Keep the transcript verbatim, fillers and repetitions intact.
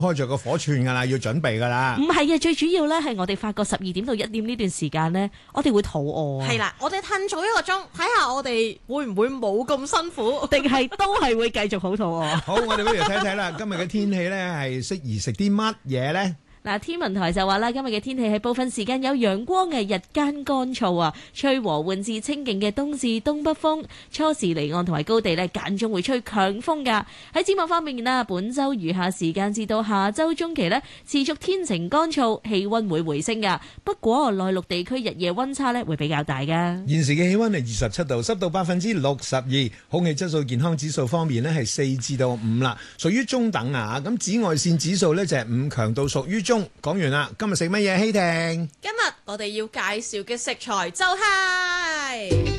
開咗個火串噶啦，要準備噶啦。 唔係啊，最主要咧係我哋發覺十二點到一點呢段時間咧，我哋會肚餓啊。 係啦，我哋褪早一個鐘，睇下我哋會唔會冇咁辛苦， 定係都係會繼續好肚餓。 好，我哋不如睇睇啦，今日嘅天氣咧係適宜食啲乜嘢咧？ 嗱，天文台就話啦，今日嘅天氣係部分時間有陽光嘅，日間乾燥啊，吹和緩至清勁嘅東至東北風，初時離岸同埋高地咧間中會吹強風噶。喺展望方面啦，本周餘下時間至到下周中期咧，持續天晴乾燥，氣溫會回升噶。不過內陸地區日夜溫差咧會比較大噶。 現時嘅氣溫係二十七度，濕度百分之六十二，空氣質素健康指數方面咧係四至到五啦，屬於中等啊。咁紫外線指數咧就係五，強度屬於中。講完啦，今日食乜嘢？希婷， 今日我哋要介紹嘅食材就係